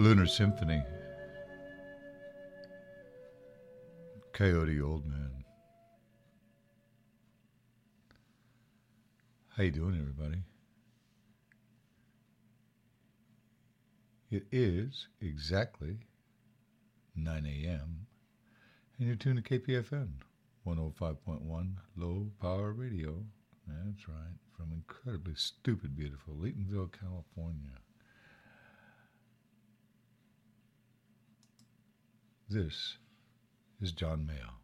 Lunar Symphony. Coyote Old Man. How you doing, everybody? It is exactly 9 a.m. and you're tuned to KPFN 105.1 Low Power Radio. That's right, from incredibly stupid, beautiful Laytonville, California. This is John Mayo.